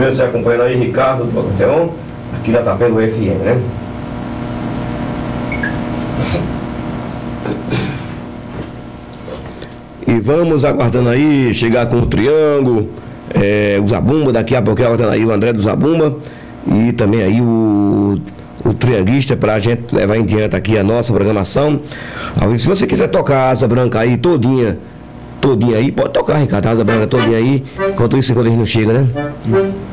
Primeiro você acompanhando aí Ricardo do Bocoteon, aqui na Tapera FM, né? E vamos aguardando aí, chegar com o Triângulo, o Zabumba, daqui a pouco aguardando aí o André do Zabumba e também aí o Trianguista, para a gente levar em diante aqui a nossa programação. Se você quiser tocar a Asa Branca aí todinha aí, pode tocar, Ricardo, a Asa Branca todinha aí, enquanto isso, enquanto a gente não chega, né?